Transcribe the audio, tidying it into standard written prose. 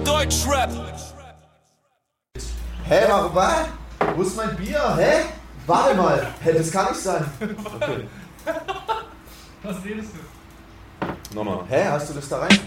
Deutschrap. Hä, was? Wo ist mein Bier? Hä? Warte mal. Hä, das kann nicht sein. Okay. Was redest du? Nochmal. Hä, hast du das da rein?